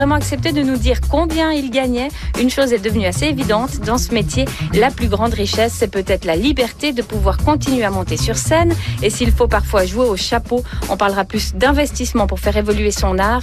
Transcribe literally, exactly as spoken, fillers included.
vraiment accepté de nous dire combien il gagnait. Une chose est devenue assez évidente dans ce métier, la plus grande richesse, c'est peut-être la liberté de pouvoir continuer à monter sur scène. Et s'il faut parfois jouer au chapeau, on parlera plus d'investissement pour faire évoluer son art